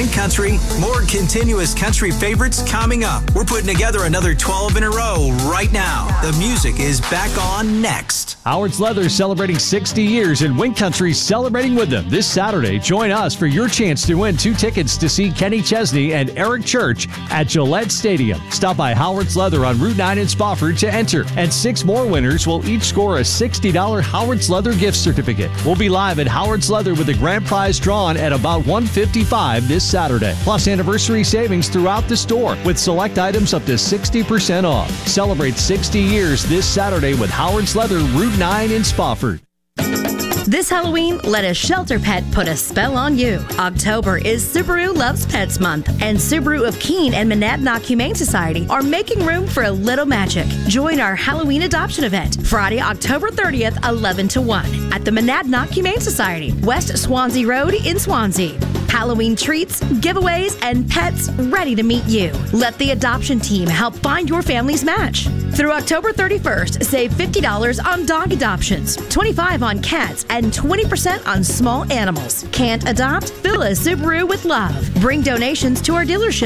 Wink Country. More continuous country favorites coming up. We're putting together another 12 in a row right now. The music is back on next. Howard's Leather celebrating 60 years and Wink Country celebrating with them. This Saturday, join us for your chance to win 2 tickets to see Kenny Chesney and Eric Church at Gillette Stadium. Stop by Howard's Leather on Route 9 in Spofford to enter, and 6 more winners will each score a $60 Howard's Leather gift certificate. We'll be live at Howard's Leather with the grand prize drawn at about 1:55 this Saturday. Plus anniversary savings throughout the store with select items up to 60% off. Celebrate 60 years this Saturday with Howard's Leather, Route 9 in Spofford. This Halloween, let a shelter pet put a spell on you. October is Subaru Loves Pets Month, and Subaru of Keene and Monadnock Humane Society are making room for a little magic. Join our Halloween adoption event, Friday, October 30th, 11 to 1, at the Monadnock Humane Society, West Swansea Road in Swansea. Halloween treats, giveaways, and pets ready to meet you. Let the adoption team help find your family's match. Through October 31st, save $50 on dog adoptions, $25 on cats, and 20% on small animals. Can't adopt? Fill a Subaru with love. Bring donations to our dealership